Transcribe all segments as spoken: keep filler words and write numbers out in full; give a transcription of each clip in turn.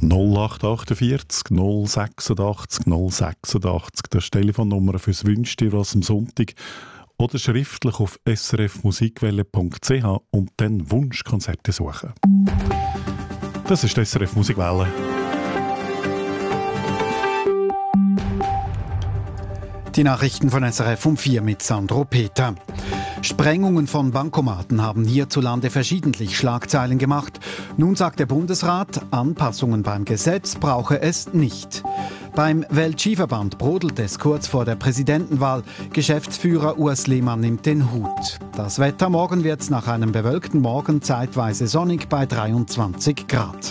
null acht achtundvierzig null sechsundachtzig null sechsundachtzig, das ist die Telefonnummer fürs Wünschtier was am Sonntag. Oder schriftlich auf s r f musikwelle punkt c h und dann Wunschkonzerte suchen. Das ist die S R F Musikwelle. Die Nachrichten von S R F um vier mit Sandro Peter. Sprengungen von Bankomaten haben hierzulande verschiedentlich Schlagzeilen gemacht. Nun sagt der Bundesrat, Anpassungen beim Gesetz brauche es nicht. Beim Weltskiverband brodelt es kurz vor der Präsidentenwahl. Geschäftsführer Urs Lehmann nimmt den Hut. Das Wetter: morgen wird es nach einem bewölkten Morgen zeitweise sonnig bei dreiundzwanzig Grad.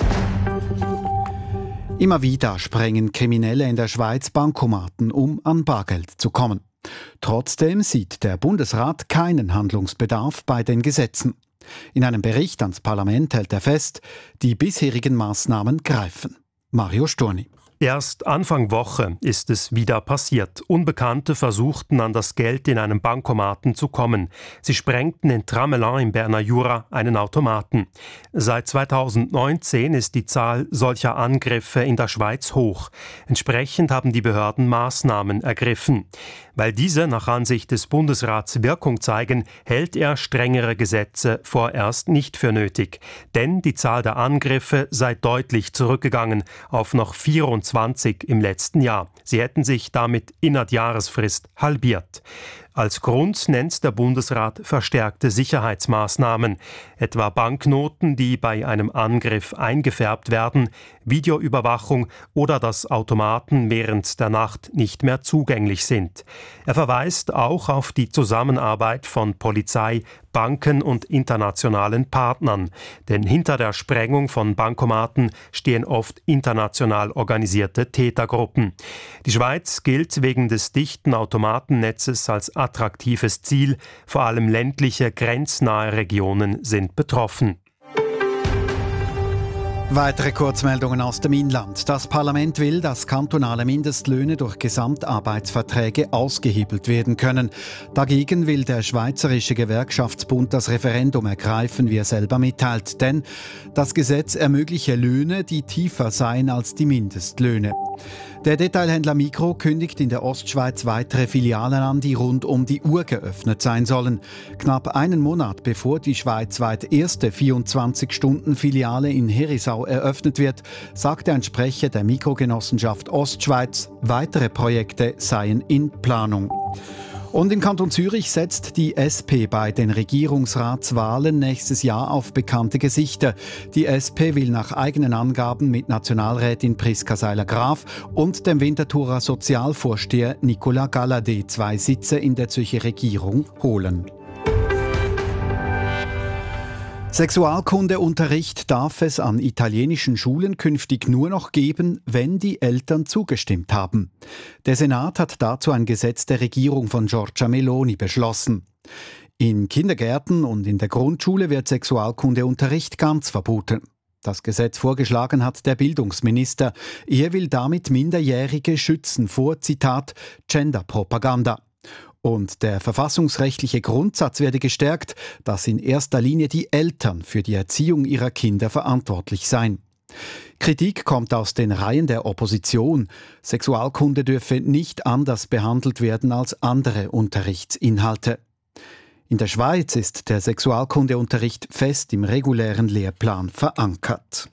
Immer wieder sprengen Kriminelle in der Schweiz Bankomaten, um an Bargeld zu kommen. Trotzdem sieht der Bundesrat keinen Handlungsbedarf bei den Gesetzen. In einem Bericht ans Parlament hält er fest, die bisherigen Maßnahmen greifen. Mario Storni. Erst Anfang Woche ist es wieder passiert. Unbekannte versuchten, an das Geld in einem Bankomaten zu kommen. Sie sprengten in Tramelan im Berner Jura einen Automaten. Seit zweitausendneunzehn ist die Zahl solcher Angriffe in der Schweiz hoch. Entsprechend haben die Behörden Maßnahmen ergriffen. Weil diese nach Ansicht des Bundesrats Wirkung zeigen, hält er strengere Gesetze vorerst nicht für nötig. Denn die Zahl der Angriffe sei deutlich zurückgegangen auf noch vierundzwanzig im letzten Jahr. Sie hätten sich damit innerhalb Jahresfrist halbiert. Als Grund nennt der Bundesrat verstärkte Sicherheitsmaßnahmen, etwa Banknoten, die bei einem Angriff eingefärbt werden, Videoüberwachung oder dass Automaten während der Nacht nicht mehr zugänglich sind. Er verweist auch auf die Zusammenarbeit von Polizei, Banken und internationalen Partnern. Denn hinter der Sprengung von Bankomaten stehen oft international organisierte Tätergruppen. Die Schweiz gilt wegen des dichten Automatennetzes als attraktives Ziel. Vor allem ländliche, grenznahe Regionen sind betroffen. Weitere Kurzmeldungen aus dem Inland. Das Parlament will, dass kantonale Mindestlöhne durch Gesamtarbeitsverträge ausgehebelt werden können. Dagegen will der Schweizerische Gewerkschaftsbund das Referendum ergreifen, wie er selber mitteilt. Denn das Gesetz ermögliche Löhne, die tiefer seien als die Mindestlöhne. Der Detailhändler Migros kündigt in der Ostschweiz weitere Filialen an, die rund um die Uhr geöffnet sein sollen. Knapp einen Monat bevor die schweizweit erste vierundzwanzig-Stunden-Filiale in Herisau eröffnet wird, sagte ein Sprecher der Mikrogenossenschaft Ostschweiz, weitere Projekte seien in Planung. Und im Kanton Zürich setzt die S P bei den Regierungsratswahlen nächstes Jahr auf bekannte Gesichter. Die S P will nach eigenen Angaben mit Nationalrätin Priska Seiler-Graf und dem Winterthurer Sozialvorsteher Nicolas Galladay zwei Sitze in der Zürcher Regierung holen. Sexualkundeunterricht darf es an italienischen Schulen künftig nur noch geben, wenn die Eltern zugestimmt haben. Der Senat hat dazu ein Gesetz der Regierung von Giorgia Meloni beschlossen. In Kindergärten und in der Grundschule wird Sexualkundeunterricht ganz verboten. Das Gesetz vorgeschlagen hat der Bildungsminister. Er will damit Minderjährige schützen vor, Zitat, Genderpropaganda. Und der verfassungsrechtliche Grundsatz werde gestärkt, dass in erster Linie die Eltern für die Erziehung ihrer Kinder verantwortlich seien. Kritik kommt aus den Reihen der Opposition. Sexualkunde dürfe nicht anders behandelt werden als andere Unterrichtsinhalte. In der Schweiz ist der Sexualkundeunterricht fest im regulären Lehrplan verankert.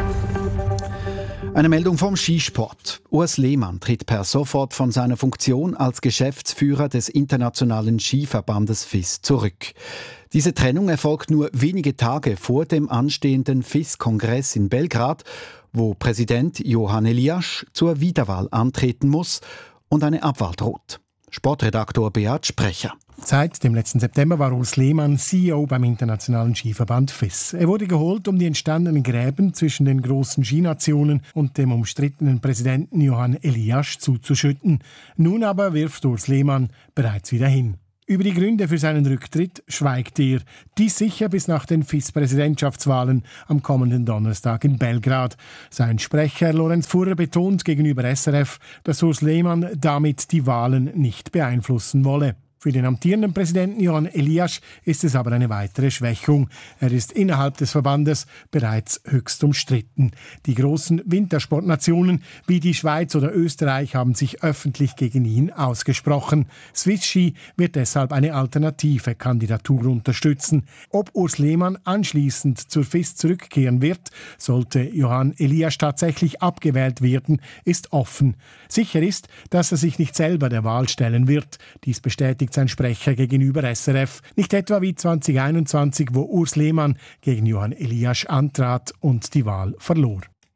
Eine Meldung vom Skisport. Urs Lehmann tritt per sofort von seiner Funktion als Geschäftsführer des Internationalen Skiverbandes F I S zurück. Diese Trennung erfolgt nur wenige Tage vor dem anstehenden F I S-Kongress in Belgrad, wo Präsident Johann Eliasch zur Wiederwahl antreten muss und eine Abwahl droht. Sportredaktor Beat Sprecher. Seit dem letzten September war Urs Lehmann C E O beim Internationalen Skiverband F I S. Er wurde geholt, um die entstandenen Gräben zwischen den großen Skinationen und dem umstrittenen Präsidenten Johann Eliasch zuzuschütten. Nun aber wirft Urs Lehmann bereits wieder hin. Über die Gründe für seinen Rücktritt schweigt er. Dies sicher bis nach den F I S-Präsidentschaftswahlen am kommenden Donnerstag in Belgrad. Sein Sprecher Lorenz Furrer betont gegenüber S R F, dass Urs Lehmann damit die Wahlen nicht beeinflussen wolle. Für den amtierenden Präsidenten Johan Elias ist es aber eine weitere Schwächung. Er ist innerhalb des Verbandes bereits höchst umstritten. Die großen Wintersportnationen wie die Schweiz oder Österreich haben sich öffentlich gegen ihn ausgesprochen. Swiss Ski wird deshalb eine alternative Kandidatur unterstützen. Ob Urs Lehmann anschließend zur F I S zurückkehren wird, sollte Johan Elias tatsächlich abgewählt werden, ist offen. Sicher ist, dass er sich nicht selber der Wahl stellen wird. Dies bestätigt sein Sprecher gegenüber S R F. Nicht etwa wie zwanzig einundzwanzig, wo Urs Lehmann gegen Johan Elias antrat und die Wahl verlor.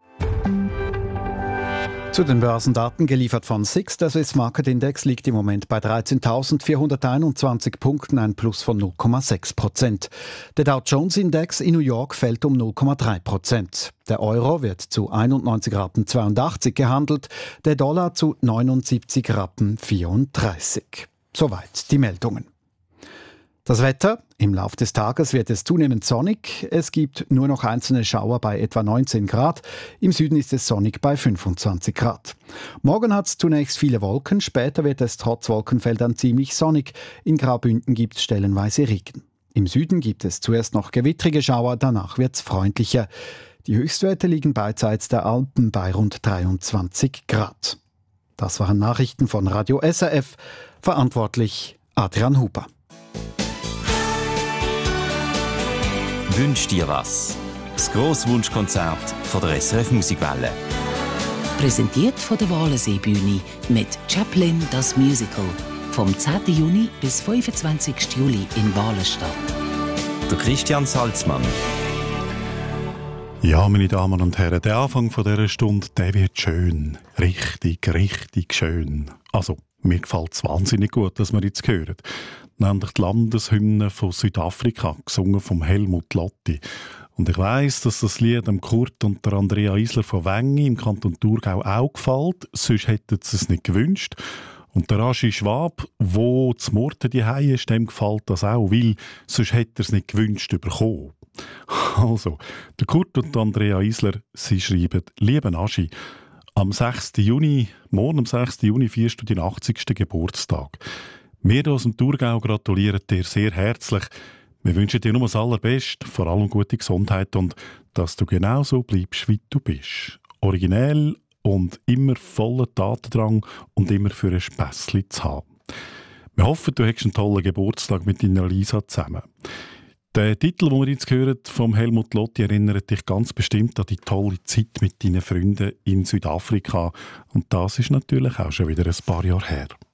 Zu den Börsendaten geliefert von S I X. Der Swiss Market Index liegt im Moment bei dreizehntausendvierhunderteinundzwanzig Punkten, ein Plus von null Komma sechs Prozent. Der Dow Jones Index in New York fällt um null Komma drei Prozent. Der Euro wird zu einundneunzig Rappen zweiundachtzig gehandelt, der Dollar zu neunundsiebzig Rappen vierunddreißig. Soweit die Meldungen. Das Wetter. Im Laufe des Tages wird es zunehmend sonnig. Es gibt nur noch einzelne Schauer bei etwa neunzehn Grad. Im Süden ist es sonnig bei fünfundzwanzig Grad. Morgen hat es zunächst viele Wolken. Später wird es trotz Wolkenfeldern ziemlich sonnig. In Graubünden gibt es stellenweise Regen. Im Süden gibt es zuerst noch gewittrige Schauer, danach wird es freundlicher. Die Höchstwerte liegen beidseits der Alpen bei rund dreiundzwanzig Grad. Das waren Nachrichten von Radio S R F. Verantwortlich Adrian Huber. Wünsch dir was? Das Grosswunschkonzert von der S R F Musikwelle. Präsentiert von der Walensee-Bühne mit Chaplin das Musical. Vom zehnten Juni bis fünfundzwanzigsten Juli in Walenstadt. Der Christian Salzmann. Ja, meine Damen und Herren, der Anfang von dieser Stunde, der wird schön. Richtig, richtig schön. Also, mir gefällt es wahnsinnig gut, dass wir jetzt hören. Nämlich die Landeshymne von Südafrika, gesungen vom Helmut Lotti. Und ich weiss, dass das Lied dem Kurt und der Andrea Isler von Wengi im Kanton Thurgau auch gefällt, sonst hätten sie es nicht gewünscht. Und der Aschi Schwab, wo zu Murten die Hause ist, dem gefällt das auch, weil sonst hätte er es nicht gewünscht bekommen. Also, der Kurt und Andrea Isler, sie schreiben: «Lieber Aschi, am sechsten Juni, morgen am sechsten Juni feierst du deinen achtzigsten Geburtstag. Wir hier aus dem Thurgau gratulieren dir sehr herzlich. Wir wünschen dir nur das Allerbeste, vor allem gute Gesundheit und dass du genauso bleibst, wie du bist. Originell und immer voller Tatendrang und immer für ein Spässli zu haben. Wir hoffen, du hast einen tollen Geburtstag mit deiner Lisa zusammen.» Der Titel, den wir jetzt hören, vom Helmut Lotti, erinnert dich ganz bestimmt an die tolle Zeit mit deinen Freunden in Südafrika. Und das ist natürlich auch schon wieder ein paar Jahre her.